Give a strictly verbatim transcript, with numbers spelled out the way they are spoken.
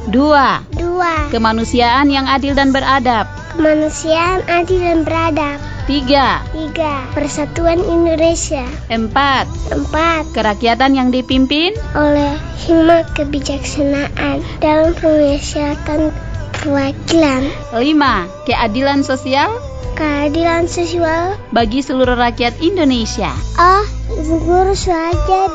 Dua, Dua, kemanusiaan yang adil dan beradab. kemanusiaan adil dan beradab. Tiga, Tiga, persatuan Indonesia. empat, Empat, kerakyatan yang dipimpin. oleh hikmat kebijaksanaan dalam pemusyawaratan perwakilan. Lima, keadilan sosial Keadilan sosial. bagi seluruh rakyat Indonesia. Oh, Ibu Guru saja